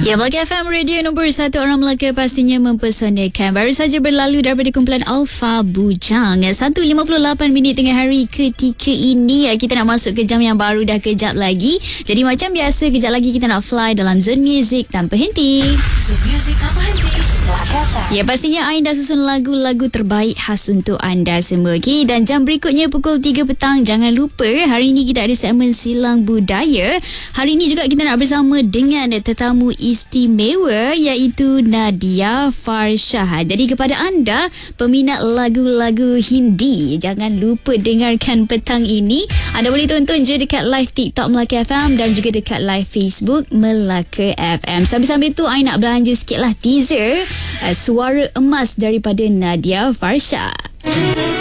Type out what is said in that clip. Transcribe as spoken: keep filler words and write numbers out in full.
Ya, Melaka F M Radio nombor satu orang Melaka pastinya mempesonakan. Baru saja berlalu daripada kumpulan Alpha Bujang. satu lima puluh lapan minit tengah hari ketika ini. Kita nak masuk ke jam yang baru dah kejap lagi. Jadi macam biasa, kejap lagi kita nak fly dalam Zone Music tanpa henti. Zone Music tanpa henti. Ya, pastinya Ain dah susun lagu-lagu terbaik khas untuk anda semua. Okay? Dan jam berikutnya pukul tiga petang. Jangan lupa, hari ini kita ada segmen Silang Budaya. Hari ini juga kita nak bersama dengan tetamu istimewa iaitu Nadia Farshah. Jadi kepada anda peminat lagu-lagu Hindi, jangan lupa dengarkan petang ini. Anda boleh tonton je dekat live TikTok Melaka F M dan juga dekat live Facebook Melaka F M. Sambil-sambil tu Ain nak belanja sikit lah teaser uh, Suara Emas daripada Nadia Farshah.